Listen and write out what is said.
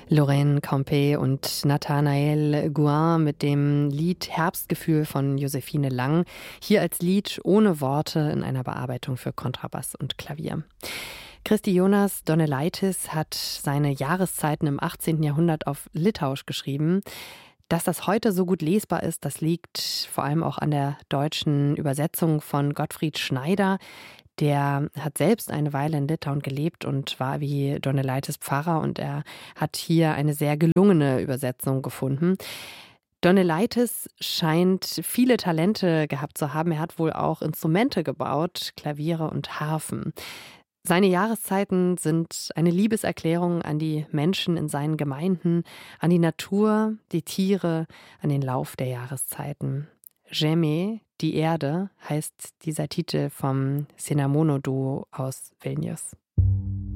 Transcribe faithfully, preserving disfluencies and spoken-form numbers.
Lorraine Campé und Nathanael Gouin mit dem Lied Herbstgefühl von Josephine Lang. Hier als Lied ohne Worte in einer Bearbeitung für Kontrabass und Klavier. Kristijonas Donelaitis hat seine Jahreszeiten im achtzehnten Jahrhundert auf Litauisch geschrieben. Dass das heute so gut lesbar ist, das liegt vor allem auch an der deutschen Übersetzung von Gottfried Schneider. Der hat selbst eine Weile in Litauen gelebt und war wie Donelaitis Pfarrer, und er hat hier eine sehr gelungene Übersetzung gefunden. Donelaitis scheint viele Talente gehabt zu haben. Er hat wohl auch Instrumente gebaut, Klaviere und Harfen. Seine Jahreszeiten sind eine Liebeserklärung an die Menschen in seinen Gemeinden, an die Natur, die Tiere, an den Lauf der Jahreszeiten. Žemė, die Erde, heißt dieser Titel vom Cinnamomum-Duo aus Vilnius.